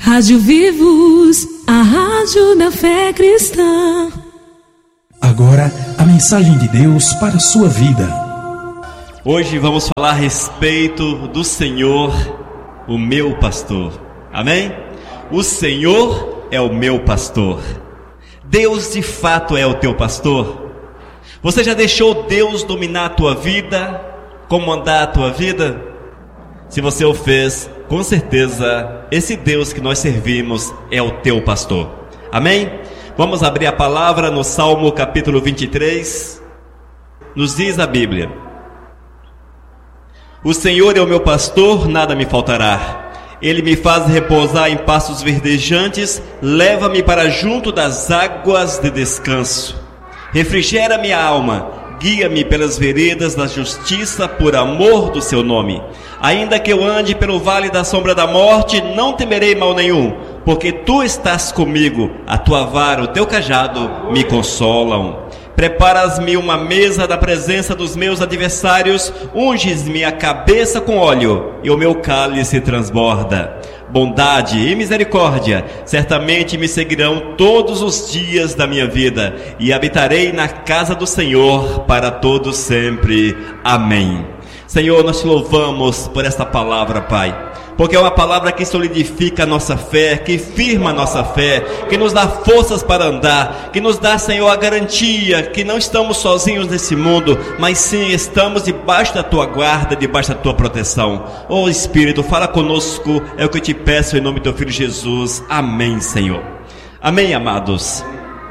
Rádio Vivos, a rádio da fé cristã. Agora, a mensagem de Deus para a sua vida. Hoje vamos falar a respeito do Senhor, o meu pastor. Amém? O Senhor é o meu pastor. Deus de fato é o teu pastor. Você já deixou Deus dominar a tua vida, comandar a tua vida? Se você o fez, com certeza esse Deus que nós servimos é o teu pastor. Amém? Vamos abrir a palavra no Salmo capítulo 23. Nos diz a Bíblia: o Senhor é o meu pastor, nada me faltará. Ele me faz repousar em pastos verdejantes, leva-me para junto das águas de descanso. Refrigera minha alma, guia-me pelas veredas da justiça por amor do seu nome. Ainda que eu ande pelo vale da sombra da morte, não temerei mal nenhum, porque tu estás comigo, a tua vara, o teu cajado me consolam. Preparas-me uma mesa na presença dos meus adversários, unges-me a cabeça com óleo, e o meu cálice transborda. Bondade e misericórdia certamente me seguirão todos os dias da minha vida, e habitarei na casa do Senhor para todo sempre. Amém. Senhor, nós te louvamos por esta palavra, Pai, porque é uma palavra que solidifica a nossa fé, que firma a nossa fé, que nos dá forças para andar, que nos dá, Senhor, a garantia que não estamos sozinhos nesse mundo, mas sim estamos debaixo da tua guarda, debaixo da tua proteção. Oh Espírito, fala conosco, é o que eu te peço em nome do teu Filho Jesus. Amém, Senhor. Amém, amados.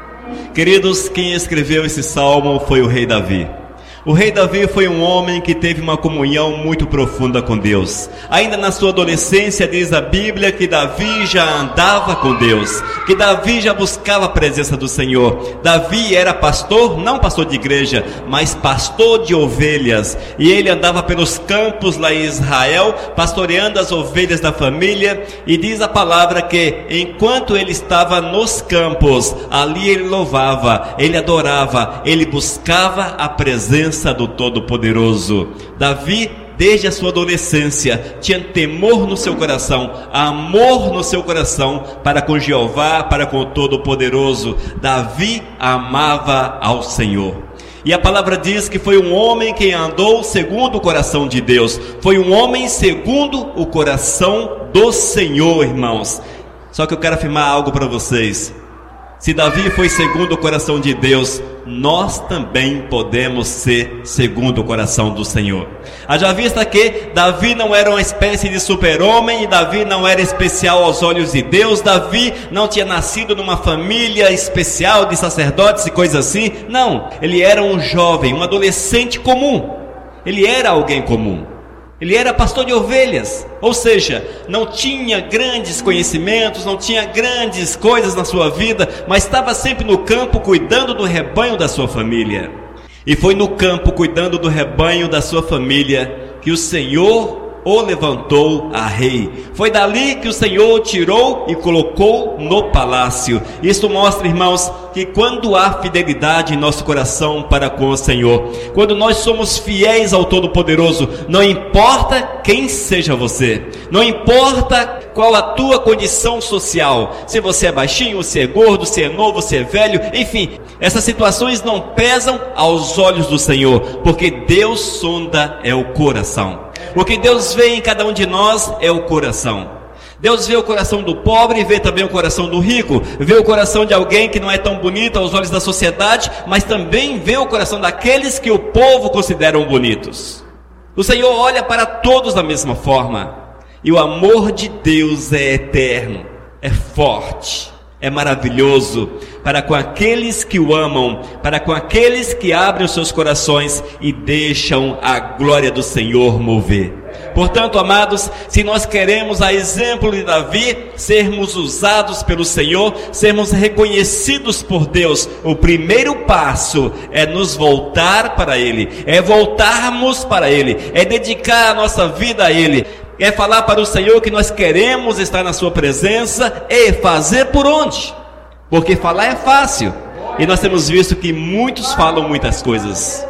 Queridos, quem escreveu esse salmo foi o rei Davi. O rei Davi foi um homem que teve uma comunhão muito profunda com Deus. Ainda na sua adolescência, diz a Bíblia que Davi já andava com Deus, que Davi já buscava a presença do Senhor. Davi era pastor, não pastor de igreja, mas pastor de ovelhas. E ele andava pelos campos lá em Israel, pastoreando as ovelhas da família. E diz a palavra que enquanto ele estava nos campos, ali ele louvava, ele adorava, ele buscava a presença do Todo-Poderoso. Davi, desde a sua adolescência, tinha temor no seu coração, amor no seu coração para com Jeová, para com o Todo-Poderoso. Davi amava ao Senhor. E a palavra diz que foi um homem que andou segundo o coração de Deus. Foi um homem segundo o coração do Senhor, irmãos. Só que eu quero afirmar algo para vocês. Se Davi foi segundo o coração de Deus, nós também podemos ser segundo o coração do Senhor. Haja vista que Davi não era uma espécie de super-homem, e Davi não era especial aos olhos de Deus. Davi não tinha nascido numa família especial de sacerdotes e coisas assim. Não, ele era um jovem, um adolescente comum. Ele era alguém comum. Ele era pastor de ovelhas, ou seja, não tinha grandes conhecimentos, não tinha grandes coisas na sua vida, mas estava sempre no campo cuidando do rebanho da sua família. E foi no campo cuidando do rebanho da sua família que o Senhor o levantou a rei. Foi dali que o Senhor o tirou e colocou no palácio. Isso mostra, irmãos, que quando há fidelidade em nosso coração para com o Senhor, quando nós somos fiéis ao Todo-Poderoso, não importa quem seja você, não importa qual a tua condição social, se você é baixinho, se é gordo, se é novo, se é velho, enfim, essas situações não pesam aos olhos do Senhor, porque Deus sonda é o coração. O que Deus vê em cada um de nós é o coração. Deus vê o coração do pobre e vê também o coração do rico. Vê o coração de alguém que não é tão bonito aos olhos da sociedade, mas também vê o coração daqueles que o povo considera bonitos. O Senhor olha para todos da mesma forma. E o amor de Deus é eterno, é forte, é maravilhoso para com aqueles que o amam, para com aqueles que abrem os seus corações e deixam a glória do Senhor mover. Portanto, amados, se nós queremos, a exemplo de Davi, sermos usados pelo Senhor, sermos reconhecidos por Deus, o primeiro passo é nos voltar para Ele, é voltarmos para Ele, é dedicar a nossa vida a Ele. É falar para o Senhor que nós queremos estar na sua presença e fazer por onde? Porque falar é fácil. E nós temos visto que muitos falam muitas coisas.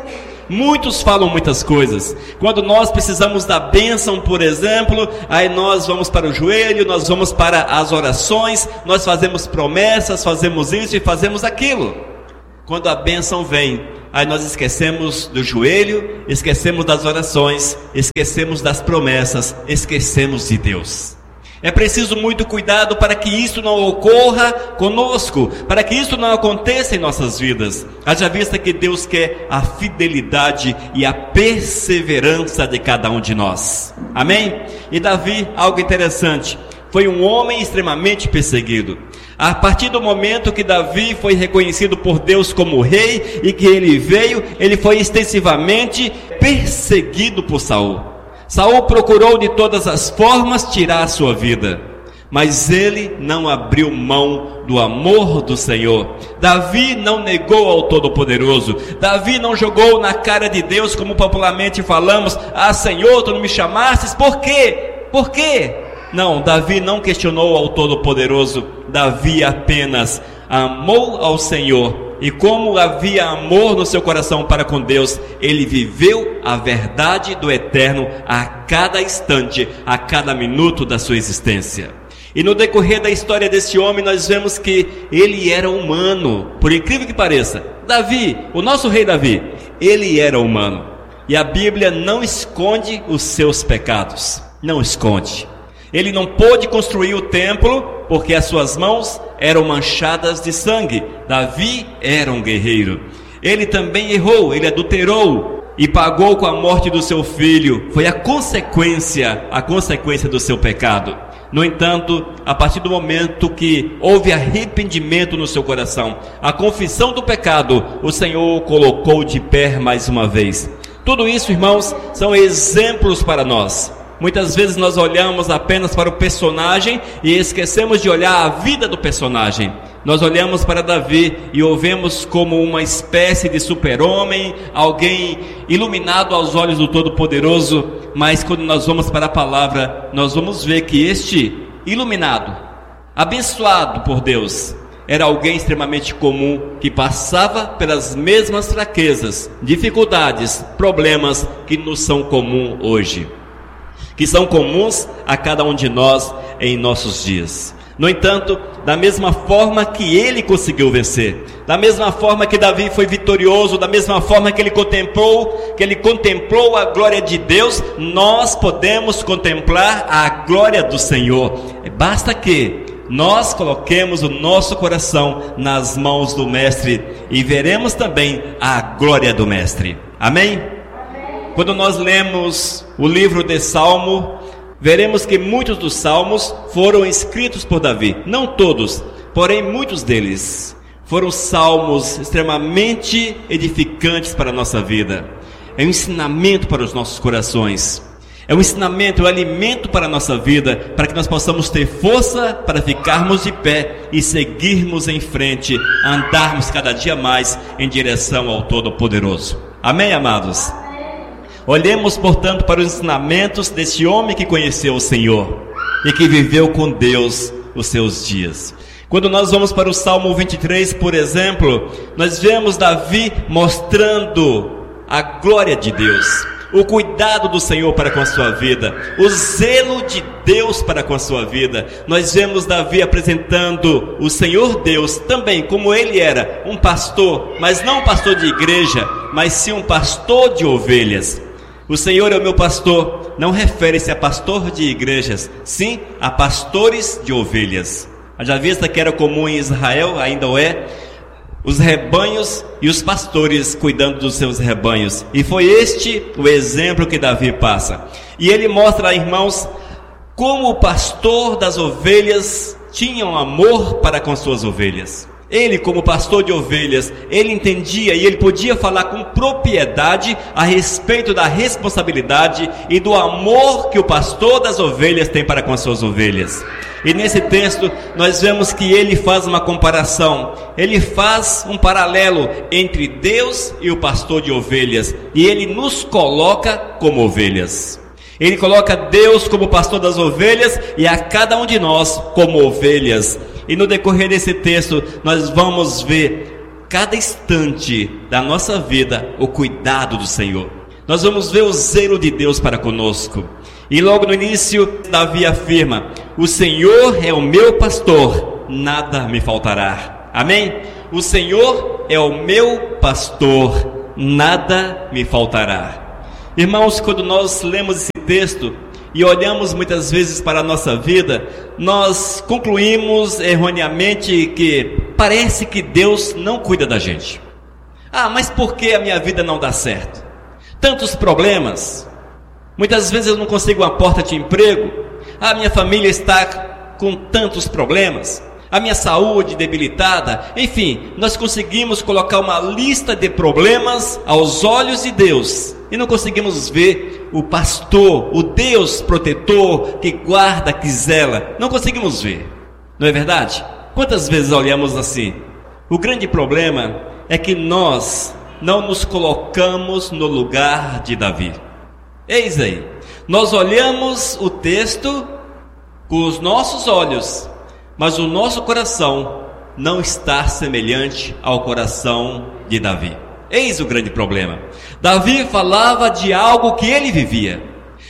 Muitos falam muitas coisas. Quando nós precisamos da bênção, por exemplo, aí nós vamos para o joelho, nós vamos para as orações, nós fazemos promessas, fazemos isso e fazemos aquilo. Quando a bênção vem, aí nós esquecemos do joelho, esquecemos das orações, esquecemos das promessas, esquecemos de Deus. É preciso muito cuidado para que isso não ocorra conosco, para que isso não aconteça em nossas vidas. Haja vista que Deus quer a fidelidade e a perseverança de cada um de nós. Amém? E Davi, algo interessante, foi um homem extremamente perseguido. A partir do momento que Davi foi reconhecido por Deus como rei e que ele foi extensivamente perseguido por Saul. Saul procurou de todas as formas tirar a sua vida, mas ele não abriu mão do amor do Senhor. Davi não negou ao Todo-Poderoso. Davi não jogou na cara de Deus, como popularmente falamos: ah, Senhor, tu não me chamastes, por quê? Por quê? Não, Davi não questionou ao Todo-Poderoso. Davi apenas amou ao Senhor. E como havia amor no seu coração para com Deus, ele viveu a verdade do eterno a cada instante, a cada minuto da sua existência. E no decorrer da história desse homem, nós vemos que ele era humano, por incrível que pareça. Davi, o nosso rei Davi, ele era humano. E a Bíblia não esconde os seus pecados, não esconde. Ele não pôde construir o templo porque as suas mãos eram manchadas de sangue. Davi era um guerreiro. Ele também errou, ele adulterou e pagou com a morte do seu filho. Foi a consequência do seu pecado. No entanto, a partir do momento que houve arrependimento no seu coração, a confissão do pecado, o Senhor o colocou de pé mais uma vez. Tudo isso, irmãos, são exemplos para nós. Muitas vezes nós olhamos apenas para o personagem e esquecemos de olhar a vida do personagem. Nós olhamos para Davi e o vemos como uma espécie de super-homem, alguém iluminado aos olhos do Todo-Poderoso, mas quando nós vamos para a palavra, nós vamos ver que este iluminado, abençoado por Deus, era alguém extremamente comum, que passava pelas mesmas fraquezas, dificuldades, problemas que nos são comuns hoje, que são comuns a cada um de nós em nossos dias. No entanto, da mesma forma que ele conseguiu vencer, da mesma forma que Davi foi vitorioso, da mesma forma que ele contemplou a glória de Deus, nós podemos contemplar a glória do Senhor. Basta que nós coloquemos o nosso coração nas mãos do Mestre e veremos também a glória do Mestre. Amém? Quando nós lemos o livro de Salmo, veremos que muitos dos salmos foram escritos por Davi. Não todos, porém muitos deles foram salmos extremamente edificantes para a nossa vida. É um ensinamento para os nossos corações. É um ensinamento, é um alimento para a nossa vida, para que nós possamos ter força para ficarmos de pé e seguirmos em frente, andarmos cada dia mais em direção ao Todo-Poderoso. Amém, amados? Olhemos, portanto, para os ensinamentos desse homem que conheceu o Senhor e que viveu com Deus os seus dias. Quando nós vamos para o Salmo 23, por exemplo, nós vemos Davi mostrando a glória de Deus, o cuidado do Senhor para com a sua vida, o zelo de Deus para com a sua vida. Nós vemos Davi apresentando o Senhor Deus também como ele era, um pastor, mas não um pastor de igreja, mas sim um pastor de ovelhas. O Senhor é o meu pastor, não refere-se a pastor de igrejas, sim a pastores de ovelhas. Já vista que era comum em Israel, ainda o é, os rebanhos e os pastores cuidando dos seus rebanhos. E foi este o exemplo que Davi passa. E ele mostra, irmãos, como o pastor das ovelhas tinha um amor para com suas ovelhas. Ele, como pastor de ovelhas, ele entendia e ele podia falar com propriedade a respeito da responsabilidade e do amor que o pastor das ovelhas tem para com as suas ovelhas. E nesse texto nós vemos que ele faz uma comparação, ele faz um paralelo entre Deus e o pastor de ovelhas, e ele nos coloca como ovelhas. Ele coloca Deus como pastor das ovelhas e a cada um de nós como ovelhas. E no decorrer desse texto nós vamos ver cada instante da nossa vida o cuidado do Senhor. Nós vamos ver o zelo de Deus para conosco. E logo no início, Davi afirma: o Senhor é o meu pastor, nada me faltará. Amém? O Senhor é o meu pastor, nada me faltará. Irmãos, quando nós lemos esse texto e olhamos muitas vezes para a nossa vida, nós concluímos erroneamente que parece que Deus não cuida da gente. Mas por que a minha vida não dá certo? Tantos problemas. Muitas vezes eu não consigo uma porta de emprego. Minha família está com tantos problemas. A minha saúde debilitada. Enfim, nós conseguimos colocar uma lista de problemas aos olhos de Deus e não conseguimos ver o pastor, o Deus protetor que guarda, que zela. Não conseguimos ver, não é verdade? Quantas vezes olhamos assim? O grande problema é que nós não nos colocamos no lugar de Davi. Eis aí, nós olhamos o texto com os nossos olhos, mas o nosso coração não está semelhante ao coração de Davi. Eis o grande problema. Davi falava de algo que ele vivia.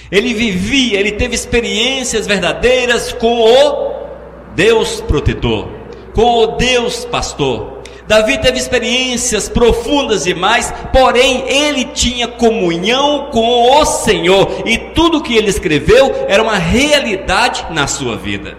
Ele teve experiências verdadeiras com o Deus protetor, com o Deus pastor. Davi teve experiências profundas demais, porém ele tinha comunhão com o Senhor, e tudo que ele escreveu era uma realidade na sua vida.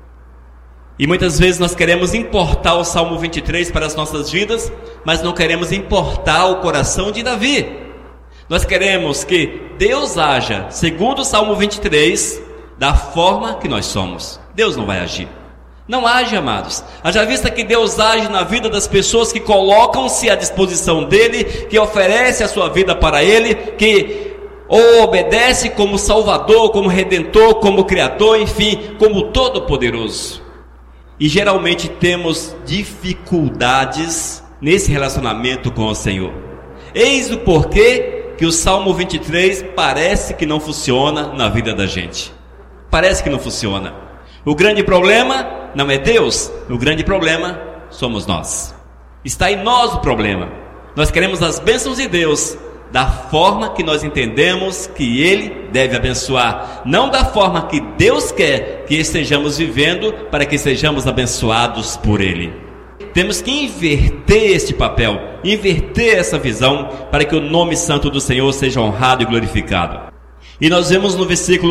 E muitas vezes nós queremos importar o Salmo 23 para as nossas vidas, mas não queremos importar o coração de Davi. Nós queremos que Deus haja, segundo o Salmo 23, da forma que nós somos. Deus não vai agir. Não age, amados. Haja vista que Deus age na vida das pessoas que colocam-se à disposição dEle, que oferecem a sua vida para Ele, que o obedece como Salvador, como Redentor, como Criador, enfim, como Todo-Poderoso. E geralmente temos dificuldades nesse relacionamento com o Senhor. Eis o porquê que o Salmo 23 parece que não funciona na vida da gente. Parece que não funciona. O grande problema não é Deus, o grande problema somos nós. Está em nós o problema. Nós queremos as bênçãos de Deus da forma que nós entendemos que Ele deve abençoar, não da forma que Deus quer que estejamos vivendo para que sejamos abençoados por Ele. Temos que inverter este papel, inverter essa visão para que o nome santo do Senhor seja honrado e glorificado. E nós vemos no versículo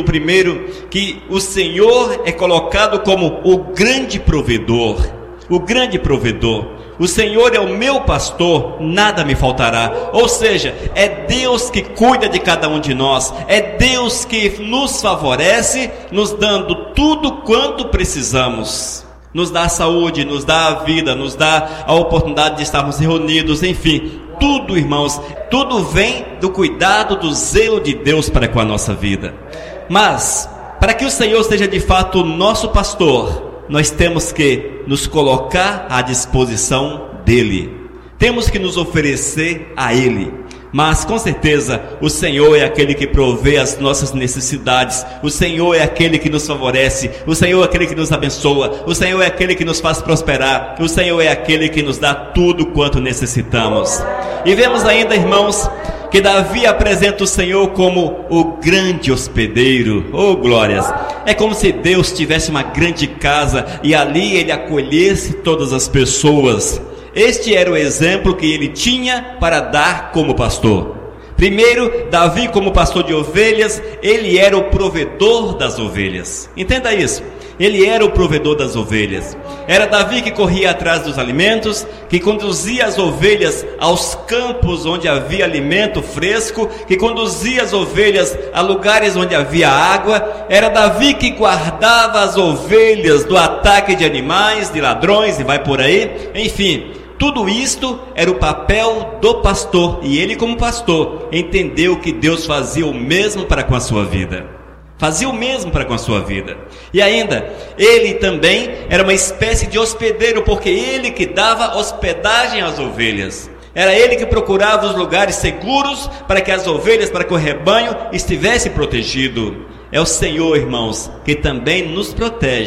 1 que o Senhor é colocado como o grande provedor. O grande provedor. O Senhor é o meu pastor, nada me faltará. Ou seja, é Deus que cuida de cada um de nós. É Deus que nos favorece, nos dando tudo quanto precisamos. Nos dá a saúde, nos dá a vida, nos dá a oportunidade de estarmos reunidos, enfim. Tudo, irmãos, tudo vem do cuidado, do zelo de Deus para com a nossa vida. Mas, para que o Senhor seja de fato o nosso pastor, nós temos que nos colocar à disposição dEle. Temos que nos oferecer a Ele. Mas, com certeza, o Senhor é aquele que provê as nossas necessidades. O Senhor é aquele que nos favorece. O Senhor é aquele que nos abençoa. O Senhor é aquele que nos faz prosperar. O Senhor é aquele que nos dá tudo quanto necessitamos. E vemos ainda, irmãos, que Davi apresenta o Senhor como o grande hospedeiro. Oh, glórias! É como se Deus tivesse uma grande casa e ali Ele acolhesse todas as pessoas. Este era o exemplo que ele tinha para dar como pastor. Primeiro, Davi como pastor de ovelhas, ele era o provedor das ovelhas. Entenda isso. Ele era o provedor das ovelhas. Era Davi que corria atrás dos alimentos, que conduzia as ovelhas aos campos onde havia alimento fresco, que conduzia as ovelhas a lugares onde havia água. Era Davi que guardava as ovelhas do ataque de animais, de ladrões e vai por aí. Enfim, tudo isto era o papel do pastor, e ele como pastor entendeu que Deus fazia o mesmo para com a sua vida. Fazia o mesmo para com a sua vida. E ainda, ele também era uma espécie de hospedeiro, porque ele que dava hospedagem às ovelhas. Era ele que procurava os lugares seguros para que as ovelhas, para que o rebanho estivesse protegido. É o Senhor, irmãos, que também nos protege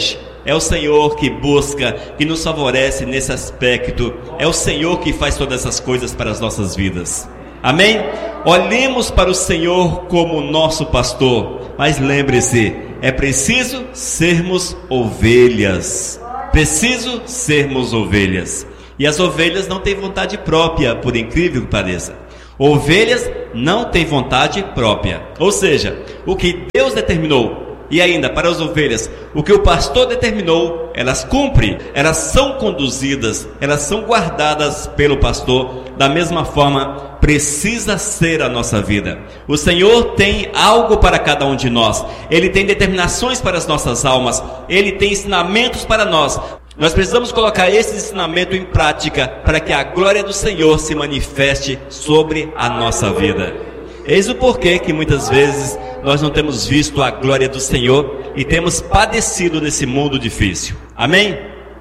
É o Senhor que busca, que nos favorece nesse aspecto. É o Senhor que faz todas essas coisas para as nossas vidas. Amém? Olhemos para o Senhor como nosso pastor. Mas lembre-se, é preciso sermos ovelhas. Preciso sermos ovelhas. E as ovelhas não têm vontade própria, por incrível que pareça. Ovelhas não têm vontade própria. Ou seja, o que Deus determinou, e ainda para as ovelhas, o que o pastor determinou, elas cumprem, elas são conduzidas, elas são guardadas pelo pastor. Da mesma forma, precisa ser a nossa vida. O Senhor tem algo para cada um de nós. Ele tem determinações para as nossas almas. Ele tem ensinamentos para nós. Nós precisamos colocar esse ensinamento em prática para que a glória do Senhor se manifeste sobre a nossa vida. Eis o porquê que muitas vezes nós não temos visto a glória do Senhor e temos padecido nesse mundo difícil. Amém?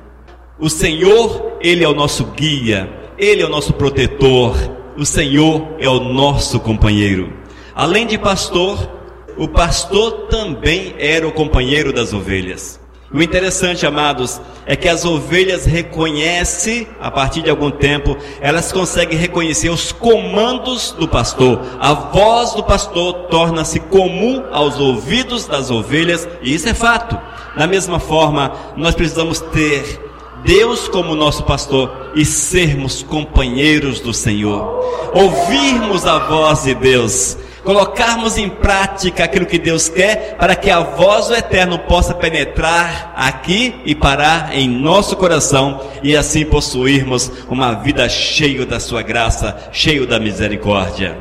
O Senhor, Ele é o nosso guia, Ele é o nosso protetor, o Senhor é o nosso companheiro. Além de pastor, o pastor também era o companheiro das ovelhas. O interessante, amados, é que as ovelhas reconhecem, a partir de algum tempo, elas conseguem reconhecer os comandos do pastor. A voz do pastor torna-se comum aos ouvidos das ovelhas, e isso é fato. Da mesma forma, nós precisamos ter Deus como nosso pastor e sermos companheiros do Senhor. Ouvirmos a voz de Deus, colocarmos em prática aquilo que Deus quer, para que a voz do Eterno possa penetrar aqui e parar em nosso coração, e assim possuirmos uma vida cheia da sua graça, cheio da misericórdia.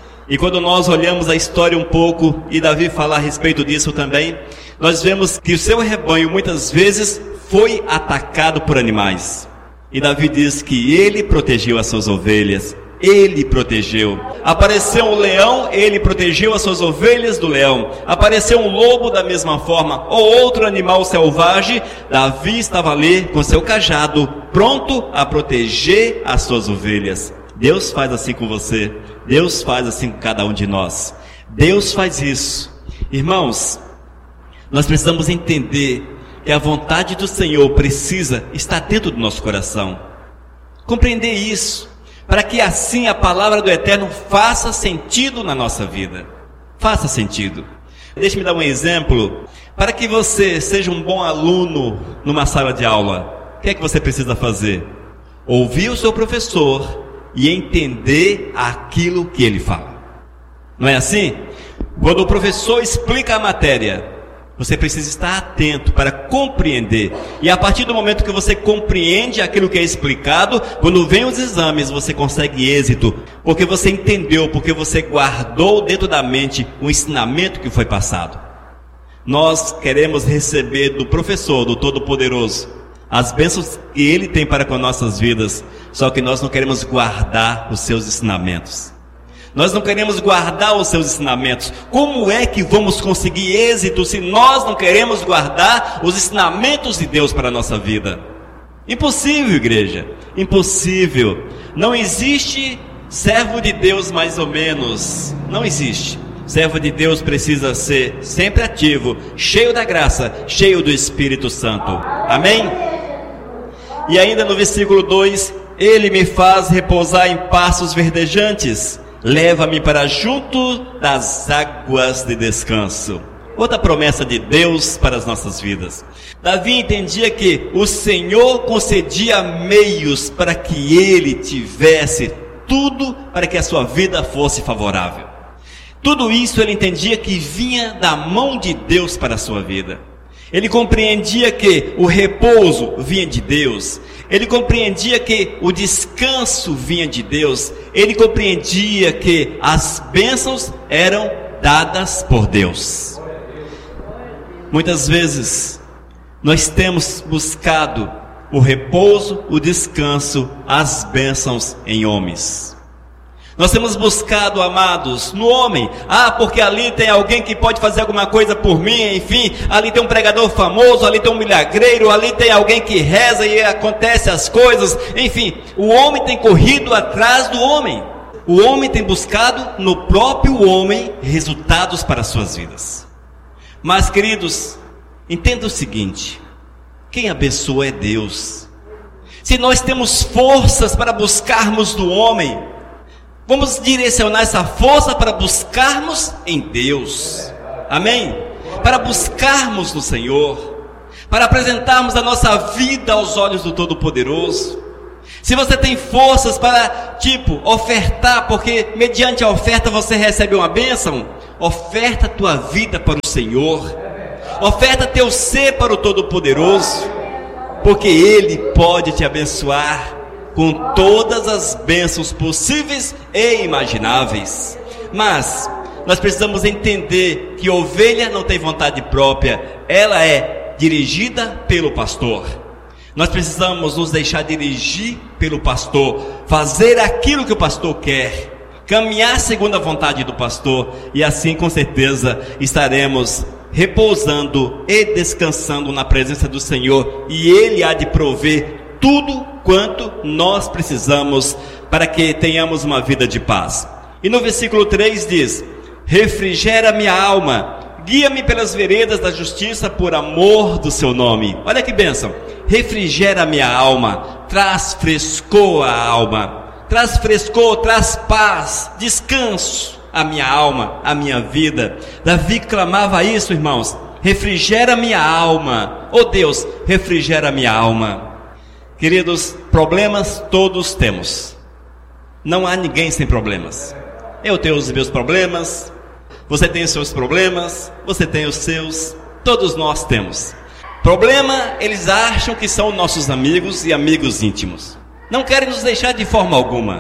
E quando nós olhamos a história um pouco, e Davi fala a respeito disso também, nós vemos que o seu rebanho muitas vezes foi atacado por animais. E Davi diz que ele protegeu as suas ovelhas. Ele protegeu. Apareceu um leão, ele protegeu as suas ovelhas do leão. Apareceu um lobo da mesma forma, ou outro animal selvagem, Davi estava ali com seu cajado, pronto a proteger as suas ovelhas. Deus faz assim com você, Deus faz assim com cada um de nós. Deus faz isso. Irmãos, nós precisamos entender que a vontade do Senhor precisa estar dentro do nosso coração. Compreender isso, para que assim a palavra do Eterno faça sentido na nossa vida. Faça sentido. Deixe-me dar um exemplo. Para que você seja um bom aluno numa sala de aula, o que é que você precisa fazer? Ouvir o seu professor e entender aquilo que ele fala. Não é assim? Quando o professor explica a matéria, você precisa estar atento para compreender. E a partir do momento que você compreende aquilo que é explicado, quando vem os exames, você consegue êxito. Porque você entendeu, porque você guardou dentro da mente o ensinamento que foi passado. Nós queremos receber do professor, do Todo-Poderoso, as bênçãos que Ele tem para com nossas vidas. Só que nós não queremos guardar os seus ensinamentos. Nós não queremos guardar os seus ensinamentos. Como é que vamos conseguir êxito se nós não queremos guardar os ensinamentos de Deus para a nossa vida? Impossível, igreja. Impossível. Não existe servo de Deus mais ou menos. Não existe. Servo de Deus precisa ser sempre ativo, cheio da graça, cheio do Espírito Santo. Amém? E ainda no versículo 2, Ele me faz repousar em pastos verdejantes. Leva-me para junto das águas de descanso. Outra promessa de Deus para as nossas vidas. Davi entendia que o Senhor concedia meios para que ele tivesse tudo para que a sua vida fosse favorável. Tudo isso ele entendia que vinha da mão de Deus para a sua vida. Ele compreendia que o repouso vinha de Deus. Ele compreendia que o descanso vinha de Deus. Ele compreendia que as bênçãos eram dadas por Deus. Muitas vezes nós temos buscado o repouso, o descanso, as bênçãos em homens. Nós temos buscado, amados, no homem. Porque ali tem alguém que pode fazer alguma coisa por mim, enfim. Ali tem um pregador famoso, ali tem um milagreiro, ali tem alguém que reza e acontece as coisas. Enfim, o homem tem corrido atrás do homem. O homem tem buscado no próprio homem resultados para as suas vidas. Mas, queridos, entenda o seguinte. quem abençoa é Deus. Se nós temos forças para buscarmos do homem, vamos direcionar essa força para buscarmos em Deus. Amém? Para buscarmos no Senhor, para apresentarmos a nossa vida aos olhos do Todo-Poderoso. Se você tem forças para, ofertar, porque mediante a oferta você recebe uma bênção, oferta a tua vida para o Senhor, oferta teu ser para o Todo-Poderoso, porque Ele pode te abençoar com todas as bênçãos possíveis e imagináveis. Mas nós precisamos entender que ovelha não tem vontade própria, ela é dirigida pelo pastor. Nós precisamos nos deixar dirigir pelo pastor, fazer aquilo que o pastor quer, caminhar segundo a vontade do pastor, e assim com certeza estaremos repousando e descansando na presença do Senhor, e Ele há de prover tudo quanto nós precisamos para que tenhamos uma vida de paz. E no versículo 3 diz: refrigera minha alma, guia-me pelas veredas da justiça por amor do seu nome. Olha que bênção. Refrigera minha alma, traz frescor à alma, traz frescor, traz paz, descanso à minha alma, à minha vida. Davi clamava isso, irmãos: refrigera minha alma, oh Deus, refrigera minha alma. Queridos, problemas todos temos, não há ninguém sem problemas. Eu tenho os meus problemas, você tem os seus problemas, você tem os seus, todos nós temos. Problema, eles acham que são nossos amigos e amigos íntimos, não querem nos deixar de forma alguma.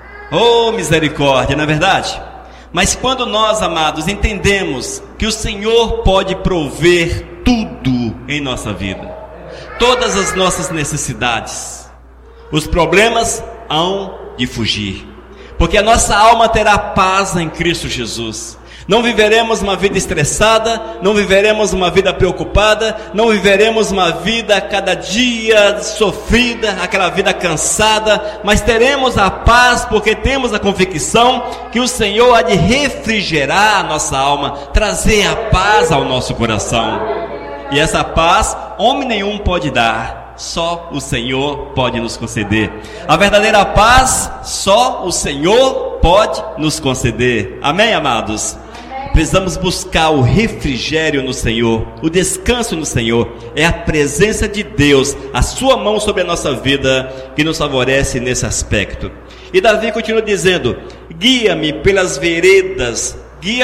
Oh, misericórdia, não é verdade? Mas quando nós, amados, entendemos que o Senhor pode prover tudo em nossa vida, todas as nossas necessidades, os problemas hão de fugir, porque a nossa alma terá paz em Cristo Jesus. Não viveremos uma vida estressada, não viveremos uma vida preocupada, não viveremos uma vida cada dia sofrida, aquela vida cansada, mas teremos a paz, porque temos a convicção que o Senhor há de refrigerar a nossa alma, trazer a paz ao nosso coração. E essa paz, homem nenhum pode dar, só o Senhor pode nos conceder. A verdadeira paz, só o Senhor pode nos conceder. Amém, amados? Precisamos buscar o refrigério no Senhor, o descanso no Senhor. É a presença de Deus, a sua mão sobre a nossa vida, que nos favorece nesse aspecto. E Davi continua dizendo: guia-me pelas veredas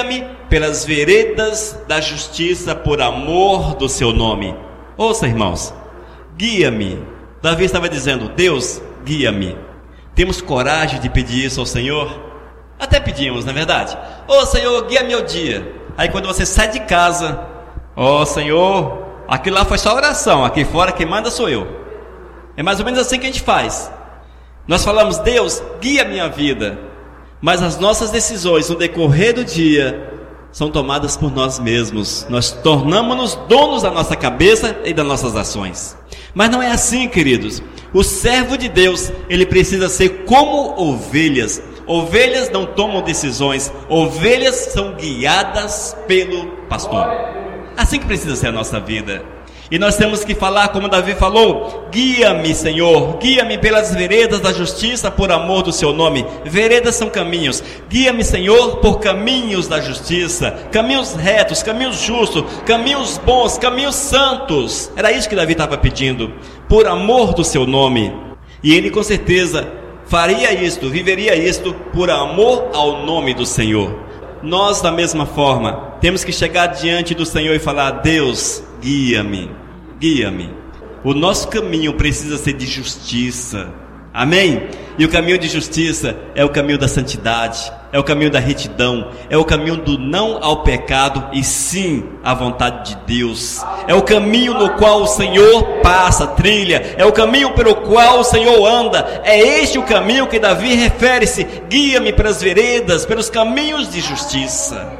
da justiça por amor do seu nome. Ouça, irmãos, guia-me. Davi estava dizendo: Deus, guia-me. Temos coragem de pedir isso ao Senhor? Até pedimos, não é verdade? Ô Senhor, guia meu dia. Aí quando você sai de casa: ô Senhor, aquilo lá foi só oração, aqui fora quem manda sou eu. É mais ou menos assim que a gente faz. Nós falamos: Deus, guia a minha vida. Mas as nossas decisões no decorrer do dia são tomadas por nós mesmos. Nós tornamos-nos donos da nossa cabeça e das nossas ações. Mas não é assim, queridos. O servo de Deus, ele precisa ser como ovelhas. Ovelhas não tomam decisões, ovelhas são guiadas pelo pastor. Assim que precisa ser a nossa vida. E nós temos que falar como Davi falou: guia-me, Senhor, guia-me pelas veredas da justiça por amor do seu nome. Veredas são caminhos. Guia-me, Senhor, por caminhos da justiça, caminhos retos, caminhos justos, caminhos bons, caminhos santos. Era isso que Davi estava pedindo, por amor do seu nome. E ele com certeza faria isto, viveria isto por amor ao nome do Senhor. Nós, da mesma forma, temos que chegar diante do Senhor e falar: Deus, guia-me, guia-me. O nosso caminho precisa ser de justiça. Amém? E o caminho de justiça é o caminho da santidade, é o caminho da retidão, é o caminho do não ao pecado e sim à vontade de Deus. É o caminho no qual o Senhor passa, trilha, é o caminho pelo qual o Senhor anda. É este o caminho que Davi refere-se: guia-me pelas veredas, pelos caminhos de justiça.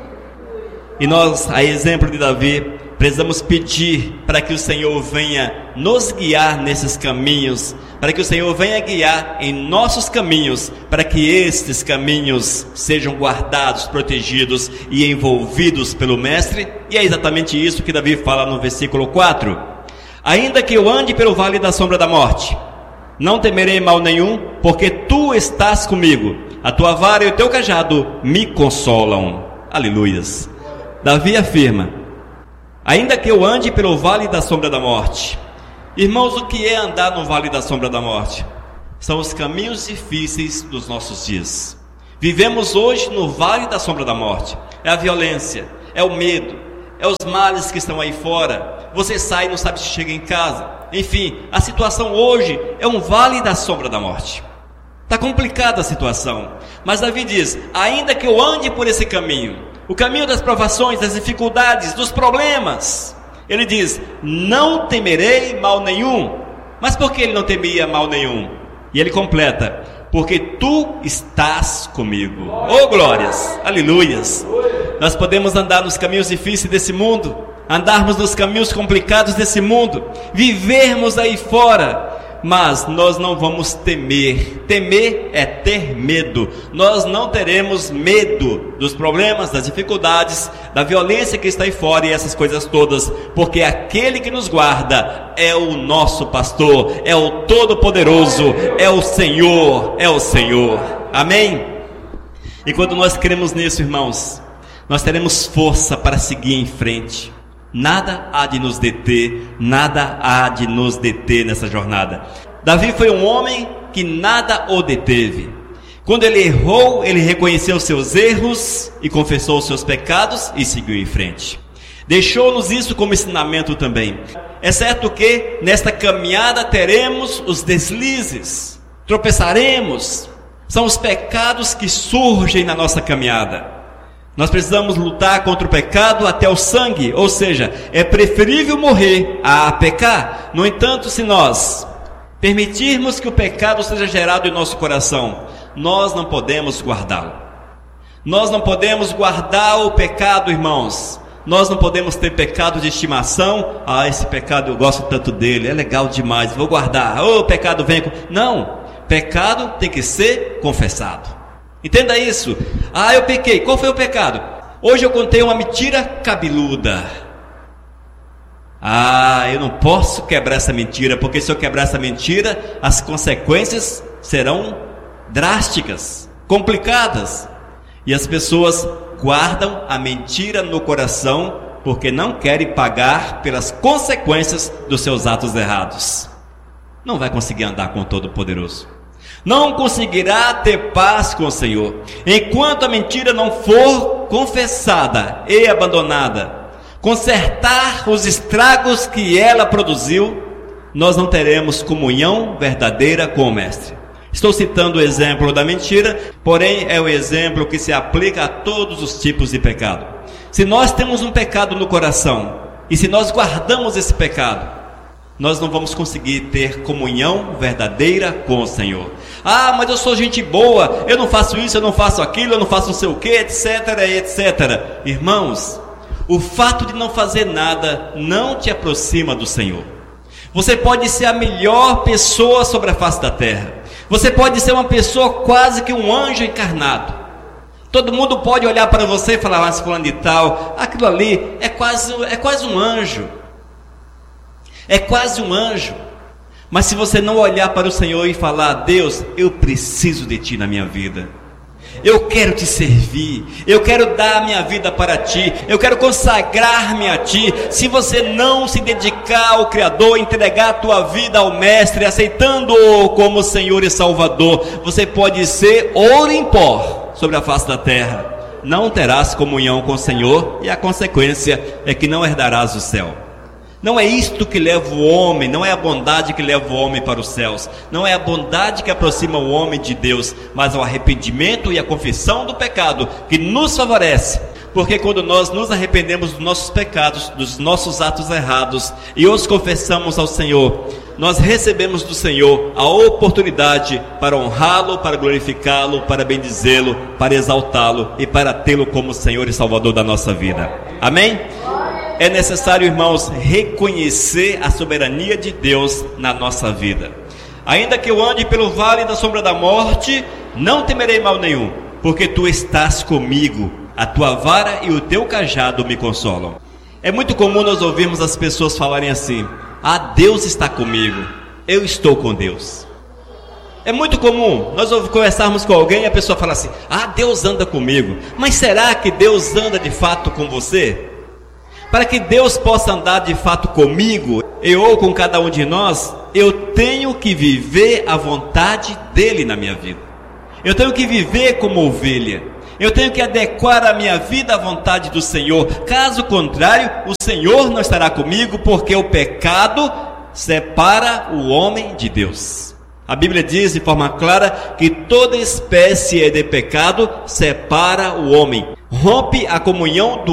E nós, a exemplo de Davi, precisamos pedir para que o Senhor venha nos guiar nesses caminhos, para que o Senhor venha guiar em nossos caminhos, para que estes caminhos sejam guardados, protegidos e envolvidos pelo Mestre. E é exatamente isso que Davi fala no versículo 4: Ainda que eu ande pelo vale da sombra da morte, não temerei mal nenhum, porque tu estás comigo. A tua vara e o teu cajado me consolam. Aleluias. Davi afirma: ainda que eu ande pelo vale da sombra da morte. Irmãos, o que é andar no vale da sombra da morte? São os caminhos difíceis dos nossos dias. Vivemos hoje no vale da sombra da morte. É a violência, é o medo, é os males que estão aí fora. Você sai e não sabe se chega em casa. Enfim, a situação hoje é um vale da sombra da morte. Está complicada a situação. Mas Davi diz: ainda que eu ande por esse caminho, o caminho das provações, das dificuldades, dos problemas, ele diz: não temerei mal nenhum. Mas por que ele não temia mal nenhum? E ele completa: porque tu estás comigo. Oh glórias, aleluias. Nós podemos andar nos caminhos difíceis desse mundo, andarmos nos caminhos complicados desse mundo, vivermos aí fora, mas nós não vamos temer. Temer é ter medo. Nós não teremos medo dos problemas, das dificuldades, da violência que está aí fora e essas coisas todas, porque aquele que nos guarda é o nosso pastor, é o Todo-Poderoso, é o Senhor, é o Senhor. Amém? E quando nós cremos nisso, irmãos, nós teremos força para seguir em frente. Nada há de nos deter, nada há de nos deter nessa jornada. Davi foi um homem que nada o deteve. Quando ele errou, ele reconheceu seus erros e confessou os seus pecados e seguiu em frente. Deixou-nos isso como ensinamento também. É certo que nesta caminhada teremos os deslizes, tropeçaremos. São os pecados que surgem na nossa caminhada. Nós precisamos lutar contra o pecado até o sangue, ou seja, é preferível morrer a pecar. No entanto, se nós permitirmos que o pecado seja gerado em nosso coração, nós não podemos guardá-lo. Nós não podemos guardar o pecado, irmãos. Nós não podemos ter pecado de estimação. Ah, esse pecado eu gosto tanto dele, é legal demais, vou guardar. Oh, o pecado vem. Não, pecado tem que ser confessado. Entenda isso. Ah, eu pequei. Qual foi o pecado? Hoje eu contei uma mentira cabeluda. Ah, eu não posso quebrar essa mentira, porque se eu quebrar essa mentira, as consequências serão drásticas, complicadas. E as pessoas guardam a mentira no coração, porque não querem pagar pelas consequências dos seus atos errados. Não vai conseguir andar com o Todo-Poderoso. Não conseguirá ter paz com o Senhor enquanto a mentira não for confessada e abandonada. Consertar os estragos que ela produziu, nós não teremos comunhão verdadeira com o Mestre. Estou citando o exemplo da mentira, porém é o exemplo que se aplica a todos os tipos de pecado. Se nós temos um pecado no coração e se nós guardamos esse pecado, nós não vamos conseguir ter comunhão verdadeira com o Senhor. Ah, mas eu sou gente boa, eu não faço isso, eu não faço aquilo, eu não faço não sei o que, etc, etc. Irmãos, o fato de não fazer nada não te aproxima do Senhor. Você pode ser a melhor pessoa sobre a face da terra. Você pode ser uma pessoa quase que um anjo encarnado. Todo mundo pode olhar para você e falar: mas fulano de tal, aquilo ali é quase um anjo. É quase um anjo. Mas se você não olhar para o Senhor e falar: Deus, eu preciso de Ti na minha vida, eu quero Te servir, eu quero dar a minha vida para Ti, eu quero consagrar-me a Ti. Se você não se dedicar ao Criador, entregar a tua vida ao Mestre, aceitando-o como Senhor e Salvador, você pode ser ouro em pó sobre a face da terra. Não terás comunhão com o Senhor e a consequência é que não herdarás o céu. Não é isto que leva o homem, não é a bondade que leva o homem para os céus, não é a bondade que aproxima o homem de Deus, mas o arrependimento e a confissão do pecado que nos favorece. Porque quando nós nos arrependemos dos nossos pecados, dos nossos atos errados e os confessamos ao Senhor, nós recebemos do Senhor a oportunidade para honrá-lo, para glorificá-lo, para bendizê-lo, para exaltá-lo e para tê-lo como Senhor e Salvador da nossa vida. Amém? É necessário, irmãos, reconhecer a soberania de Deus na nossa vida. Ainda que eu ande pelo vale da sombra da morte, não temerei mal nenhum, porque Tu estás comigo, a Tua vara e o Teu cajado me consolam. É muito comum nós ouvirmos as pessoas falarem assim: Deus está comigo, eu estou com Deus. É muito comum nós conversarmos com alguém e a pessoa fala assim: Deus anda comigo. Mas será que Deus anda de fato com você? Para que Deus possa andar de fato comigo, ou com cada um de nós, eu tenho que viver a vontade dele na minha vida. Eu tenho que viver como ovelha. Eu tenho que adequar a minha vida à vontade do Senhor. Caso contrário, o Senhor não estará comigo, porque o pecado separa o homem de Deus. A Bíblia diz de forma clara que toda espécie de pecado separa o homem, rompe a comunhão do